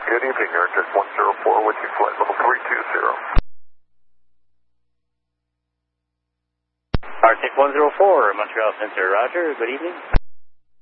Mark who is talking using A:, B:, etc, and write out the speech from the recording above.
A: Good evening, Arctic 104 with you, flight level 320.
B: Arctic 104, Montreal Center, roger. Good evening.